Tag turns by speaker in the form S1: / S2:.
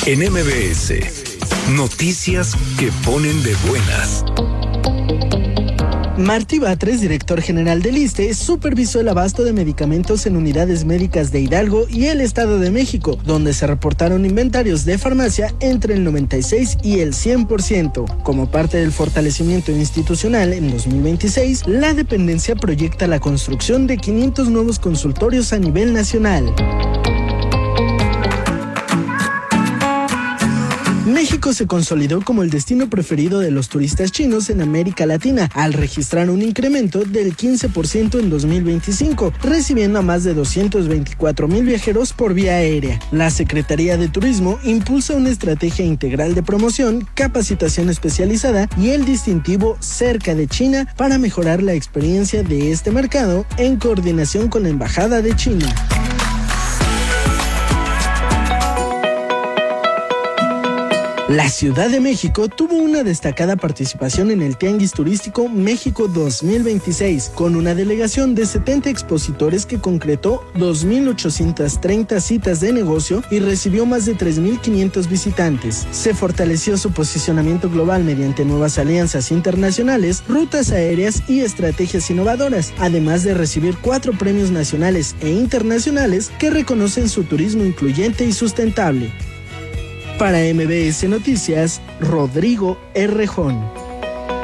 S1: En MBS, noticias que ponen de buenas.
S2: Martí Batres, director general del ISSSTE, supervisó el abasto de medicamentos en unidades médicas de Hidalgo y el Estado de México, donde se reportaron inventarios de farmacia entre el 96 y el 100%. Como parte del fortalecimiento institucional en 2026, la dependencia proyecta la construcción de 500 nuevos consultorios a nivel nacional. México se consolidó como el destino preferido de los turistas chinos en América Latina, al registrar un incremento del 15% en 2025, recibiendo a más de 224,000 viajeros por vía aérea. La Secretaría de Turismo impulsa una estrategia integral de promoción, capacitación especializada y el distintivo Cerca de China para mejorar la experiencia de este mercado en coordinación con la Embajada de China. La Ciudad de México tuvo una destacada participación en el Tianguis Turístico México 2026, con una delegación de 70 expositores que concretó 2,830 citas de negocio y recibió más de 3,500 visitantes. Se fortaleció su posicionamiento global mediante nuevas alianzas internacionales, rutas aéreas y estrategias innovadoras, además de recibir 4 premios nacionales e internacionales que reconocen su turismo incluyente y sustentable. Para MBS Noticias, Rodrigo Errejón.